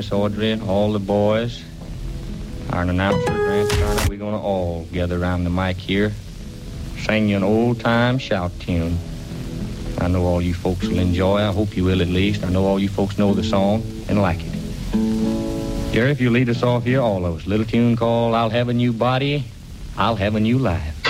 Miss Audrey, all the boys, our announcer, Grant Turner, we're going to all gather around the mic here, sing you an old-time shout tune. I know all you folks will enjoy. I hope you will at least. I know all you folks know the song and like it. Jerry, if you lead us off here, all of us, little tune called I'll Have a New Body, I'll Have a New Life.